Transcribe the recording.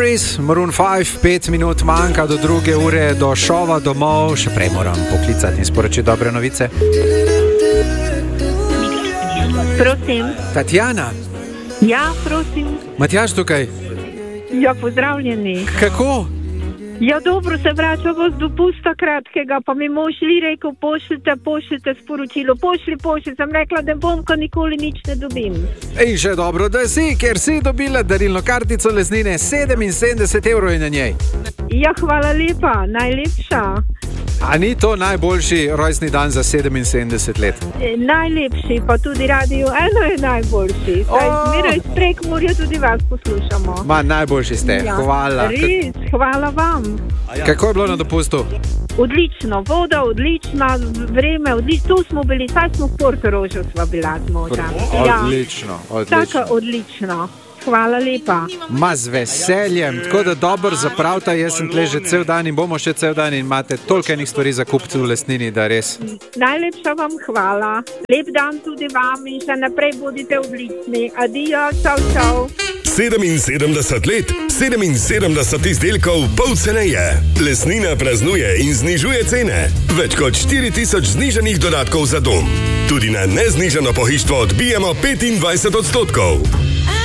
Strawberries, Maroon 5, 5 minut manjka do 2 ure, do šova domov, še prej moram poklicati in sporočiti dobre novice. Prosim. Tatjana, Ja, prosim. Matjaž tukaj, Ja, pozdravljeni. kako? Ja, dobro, se vračamo z dopusta kratkega, pa mi mož li rekel, pošljite sporočilo, pošlji, sem rekla, da bom, ko nikoli nič ne dobim. In še dobro, da si, ker si dobila darilno kartico Lesnine, 77 evrov je na njej. Ja, hvala lepa, najlepša. A ni to najboljši rojstni dan za 77 let? Najlepši, pa tudi radio eno je najboljši. Zmeraj s Prekmurja tudi vas poslušamo. Ma, najboljši ste, Ja, hvala. Res, hvala vam. Kako je bilo na dopustu? Odlično, voda odlična, vreme odlično, tu smo bili, saj smo v Portorožu sva bila z možem. Odlično, Tako odlično. Hvala lepa. Ma z veseljem, tako da dobro zapravta, jaz sem tle že cel dan in bomo še cel dan in imate toliko enih stvari za kupiti v Lesnini, da res. Najlepša vam hvala. Lep dan tudi vam in še naprej bodite odlični. Adijo, čau. 77 let, 77 izdelkov pol ceneje. Lesnina praznuje in znižuje cene. Več kot 4000 znižanih dodatkov za dom. Tudi na neznižano pohištvo odbijamo 25%.